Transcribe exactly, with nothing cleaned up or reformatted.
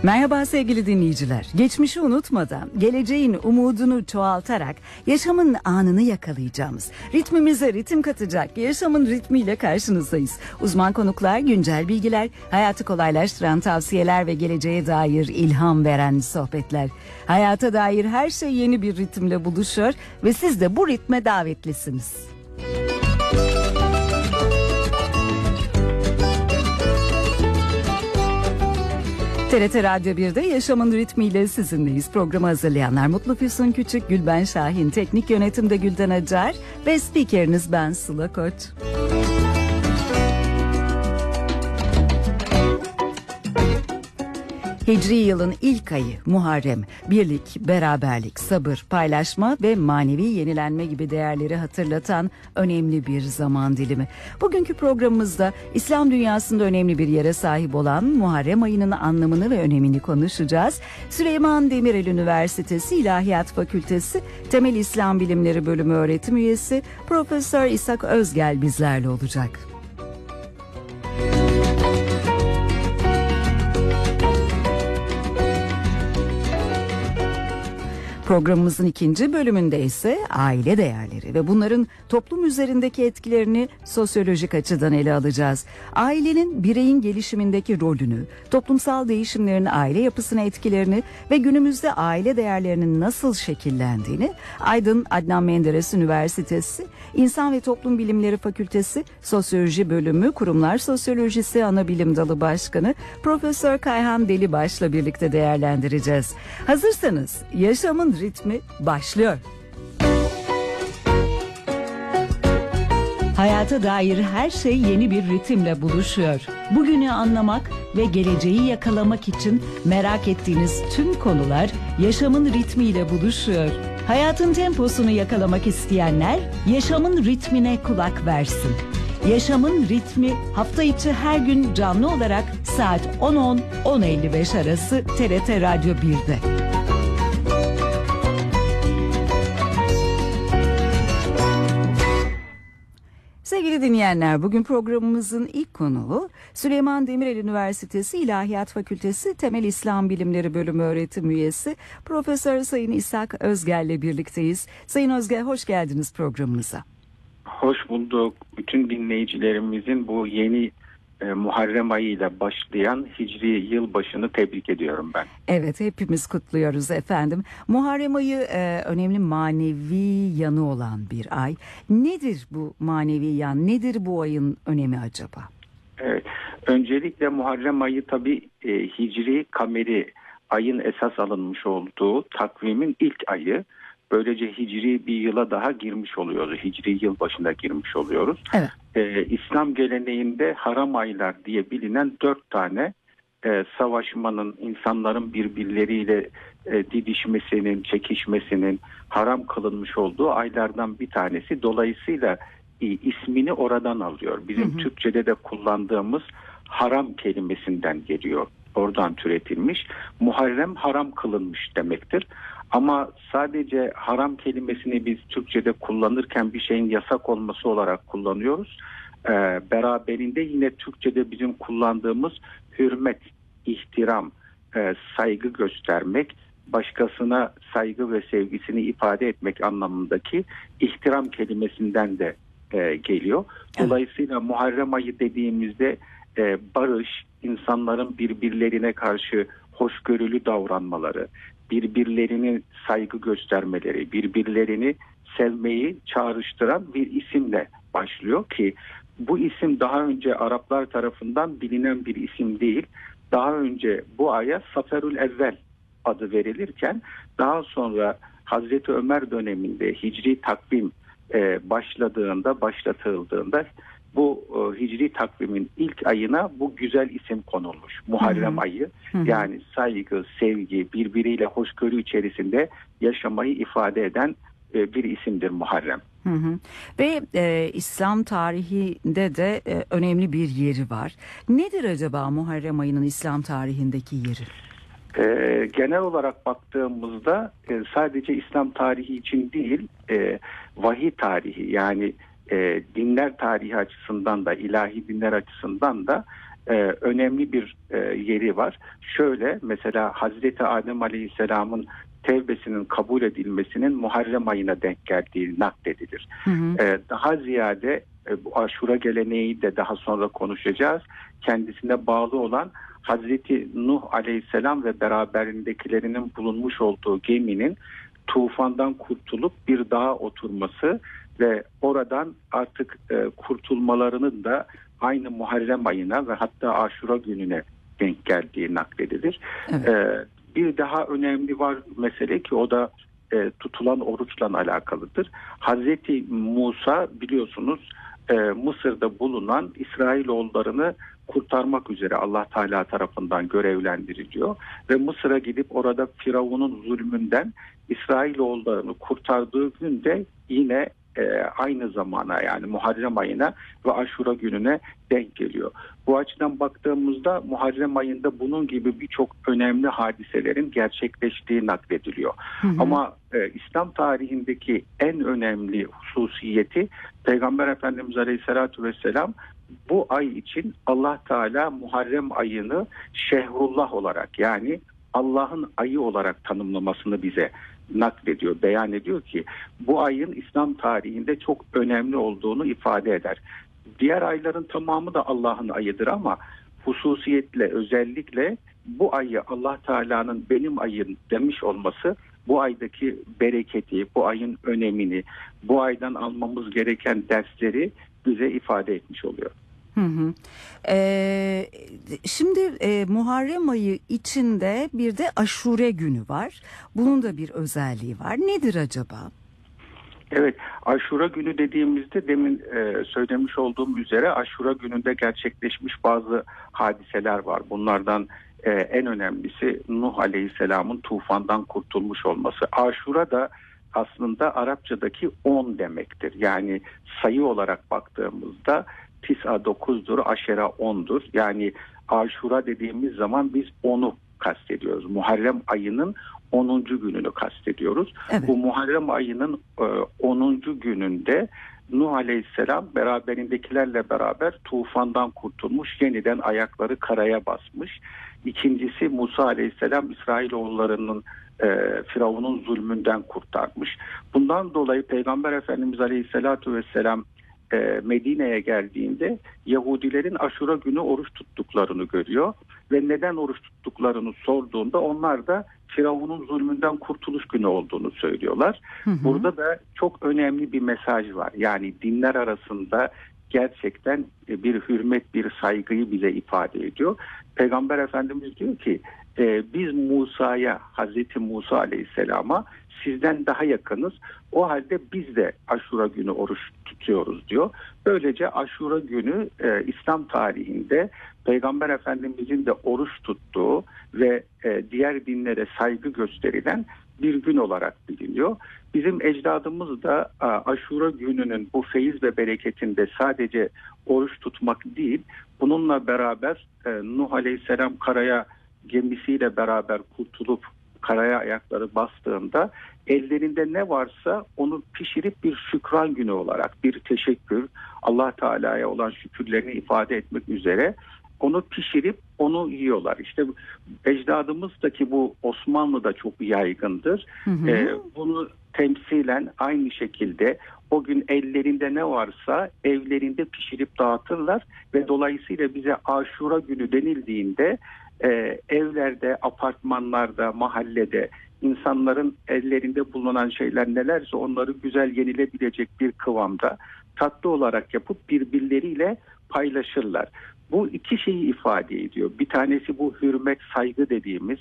Merhaba sevgili dinleyiciler. Geçmişi unutmadan, geleceğin umudunu çoğaltarak yaşamın anını yakalayacağımız, ritmimize ritim katacak yaşamın ritmiyle karşınızdayız. Uzman konuklar, güncel bilgiler, hayatı kolaylaştıran tavsiyeler ve geleceğe dair ilham veren sohbetler. Hayata dair her şey yeni bir ritimle buluşuyor ve siz de bu ritme davetlisiniz. T R T Radyo bir'de Yaşamın Ritmiyle sizinleyiz. Programı hazırlayanlar Mutlu Füsun Küçük, Gülben Şahin, teknik yönetimde Gülden Acar ve spikeriniz ben Sıla Koç. Hicri yılın ilk ayı Muharrem, birlik, beraberlik, sabır, paylaşma ve manevi yenilenme gibi değerleri hatırlatan önemli bir zaman dilimi. Bugünkü programımızda İslam dünyasında önemli bir yere sahip olan Muharrem ayının anlamını ve önemini konuşacağız. Süleyman Demirel Üniversitesi İlahiyat Fakültesi Temel İslam Bilimleri Bölümü öğretim üyesi Profesör İshak Özgel bizlerle olacak. Programımızın ikinci bölümünde ise aile değerleri ve bunların toplum üzerindeki etkilerini sosyolojik açıdan ele alacağız. Ailenin bireyin gelişimindeki rolünü, toplumsal değişimlerin aile yapısına etkilerini ve günümüzde aile değerlerinin nasıl şekillendiğini Aydın Adnan Menderes Üniversitesi İnsan ve Toplum Bilimleri Fakültesi Sosyoloji Bölümü Kurumlar Sosyolojisi Anabilim Dalı Başkanı Profesör Kayhan Delibaş'la birlikte değerlendireceğiz. Hazırsanız yaşamın ritmi başlıyor. Hayata dair her şey yeni bir ritimle buluşuyor. Bugünü anlamak ve geleceği yakalamak için merak ettiğiniz tüm konular yaşamın ritmiyle buluşuyor. Hayatın temposunu yakalamak isteyenler yaşamın ritmine kulak versin. Yaşamın ritmi hafta içi her gün canlı olarak saat on on on elli beş arası T R T Radyo bir'de. Sevgili dinleyenler, bugün programımızın ilk konuğu Süleyman Demirel Üniversitesi İlahiyat Fakültesi Temel İslam Bilimleri Bölümü öğretim üyesi Profesör Sayın İshak Özgel ile birlikteyiz. Sayın Özgel, hoş geldiniz programımıza. Hoş bulduk. Bütün dinleyicilerimizin bu yeni e, Muharrem ayıyla başlayan Hicri yılbaşını tebrik ediyorum ben. Evet, hepimiz kutluyoruz efendim. Muharrem ayı e, önemli manevi yanı olan bir ay. Nedir bu manevi yan? Nedir bu ayın önemi acaba? Evet, öncelikle Muharrem ayı tabii e, Hicri kameri ayın esas alınmış olduğu takvimin ilk ayı. Böylece Hicri bir yıla daha girmiş oluyoruz. Hicri yıl başında girmiş oluyoruz. Evet. Ee, İslam geleneğinde haram aylar diye bilinen dört tane e, savaşmanın, insanların birbirleriyle e, didişmesinin, çekişmesinin haram kılınmış olduğu aylardan bir tanesi. Dolayısıyla e, ismini oradan alıyor. Bizim hı hı. Türkçe'de de kullandığımız haram kelimesinden geliyor. Oradan türetilmiş. Muharrem haram kılınmış demektir. Ama sadece haram kelimesini biz Türkçe'de kullanırken bir şeyin yasak olması olarak kullanıyoruz. Ee, beraberinde yine Türkçe'de bizim kullandığımız hürmet, ihtiram, e, saygı göstermek, başkasına saygı ve sevgisini ifade etmek anlamındaki ihtiram kelimesinden de e, geliyor. Dolayısıyla Muharrem ayı dediğimizde e, barış, insanların birbirlerine karşı hoşgörülü davranmaları, birbirlerine saygı göstermeleri, birbirlerini sevmeyi çağrıştıran bir isimle başlıyor ki bu isim daha önce Araplar tarafından bilinen bir isim değil. Daha önce bu aya Saferül Evvel adı verilirken daha sonra Hazreti Ömer döneminde Hicri takvim e, başladığında, başlatıldığında bu e, Hicri takvimin ilk ayına bu güzel isim konulmuş. Muharrem hı hı. ayı. Hı hı. Yani saygı, sevgi, birbiriyle hoşgörü içerisinde yaşamayı ifade eden e, bir isimdir Muharrem. Hı hı. Ve e, İslam tarihinde de e, önemli bir yeri var. Nedir acaba Muharrem ayının İslam tarihindeki yeri? E, genel olarak baktığımızda e, sadece İslam tarihi için değil, e, vahiy tarihi yani e, dinler tarihi açısından da ilahi dinler açısından da e, önemli bir e, yeri var. Şöyle mesela Hazreti Adem Aleyhisselam'ın tevbesinin kabul edilmesinin Muharrem ayına denk geldiği nakledilir. Hı hı. E, daha ziyade e, bu Aşura geleneği de daha sonra konuşacağız. Kendisine bağlı olan Hazreti Nuh Aleyhisselam ve beraberindekilerinin bulunmuş olduğu geminin tufandan kurtulup bir dağa oturması ve oradan artık e, kurtulmalarının da aynı Muharrem ayına ve hatta Aşura gününe denk geldiği nakledilir. Evet. E, bir daha önemli var mesele ki o da e, tutulan oruçla alakalıdır. Hazreti Musa biliyorsunuz e, Mısır'da bulunan İsrailoğullarını kurtarmak üzere Allah Teala tarafından görevlendiriliyor ve Mısır'a gidip orada Firavun'un zulmünden İsrailoğullarını kurtardığı günde yine e, aynı zamana yani Muharrem ayına ve Aşura gününe denk geliyor. Bu açıdan baktığımızda Muharrem ayında bunun gibi birçok önemli hadiselerin gerçekleştiği naklediliyor. Hı hı. Ama e, İslam tarihindeki en önemli hususiyeti Peygamber Efendimiz Aleyhisselatü Vesselam bu ay için Allah Teala Muharrem ayını Şehrullah olarak yani Allah'ın ayı olarak tanımlamasını bize naklediyor, beyan ediyor ki bu ayın İslam tarihinde çok önemli olduğunu ifade eder. Diğer ayların tamamı da Allah'ın ayıdır ama hususiyetle özellikle bu ayı Allah Teala'nın benim ayım demiş olması bu aydaki bereketi, bu ayın önemini, bu aydan almamız gereken dersleri bize ifade etmiş oluyor. Hı hı. Ee, şimdi e, Muharrem ayı içinde bir de Aşure günü var. Bunun da bir özelliği var. Nedir acaba? Evet, Aşura günü dediğimizde demin e, söylemiş olduğum üzere Aşura gününde gerçekleşmiş bazı hadiseler var. Bunlardan e, en önemlisi Nuh Aleyhisselam'ın tufandan kurtulmuş olması. Aşura da aslında Arapçadaki on demektir. Yani sayı olarak baktığımızda Tis'a dokuzdur, Aşera ondur. Yani Aşura dediğimiz zaman biz onu kastediyoruz. Muharrem ayının onuncu gününü kastediyoruz. Evet. Bu Muharrem ayının onuncu gününde Nuh Aleyhisselam beraberindekilerle beraber tufandan kurtulmuş, yeniden ayakları karaya basmış. İkincisi Musa Aleyhisselam İsrailoğullarının e, Firavun'un zulmünden kurtarmış. Bundan dolayı Peygamber Efendimiz Aleyhisselatü Vesselam e, Medine'ye geldiğinde Yahudilerin Aşura günü oruç tuttuklarını görüyor ve neden oruç tuttuklarını sorduğunda onlar da Firavun'un zulmünden kurtuluş günü olduğunu söylüyorlar. Hı hı. Burada da çok önemli bir mesaj var. Yani dinler arasında gerçekten bir hürmet, bir saygıyı bize ifade ediyor. Peygamber Efendimiz diyor ki e, biz Musa'ya, Hazreti Musa Aleyhisselam'a sizden daha yakınız. O halde biz de Aşura günü oruç tutuyoruz diyor. Böylece Aşura günü e, İslam tarihinde Peygamber Efendimizin de oruç tuttuğu ve e, diğer dinlere saygı gösterilen bir gün olarak biliniyor. Bizim ecdadımız da e, Aşura gününün bu feyiz ve bereketinde sadece oruç tutmak değil, bununla beraber e, Nuh Aleyhisselam karaya gemisiyle beraber kurtulup karaya ayakları bastığında ellerinde ne varsa onu pişirip bir şükran günü olarak, bir teşekkür, Allah Teala'ya olan şükürlerini ifade etmek üzere onu pişirip onu yiyorlar. İşte ecdadımızdaki bu Osmanlı'da çok yaygındır. Hı hı. Ee, bunu temsilen aynı şekilde o gün ellerinde ne varsa evlerinde pişirip dağıtırlar ve dolayısıyla bize Aşura günü denildiğinde e, evlerde, apartmanlarda, mahallede insanların ellerinde bulunan şeyler nelerse onları güzel yenilebilecek bir kıvamda tatlı olarak yapıp birbirleriyle paylaşırlar. Bu iki şeyi ifade ediyor. Bir tanesi bu hürmet, saygı dediğimiz